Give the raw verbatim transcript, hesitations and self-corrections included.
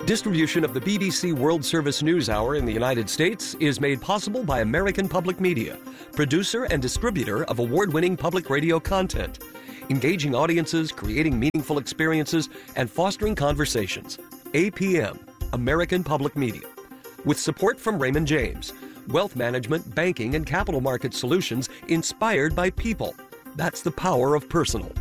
Distribution of the B B C World Service News Hour in the United States is made possible by American Public Media, producer and distributor of award-winning public radio content, engaging audiences, creating meaningful experiences, and fostering conversations. A P M, American Public Media. With support from Raymond James, wealth management, banking, and capital market solutions inspired by people. That's the power of personal.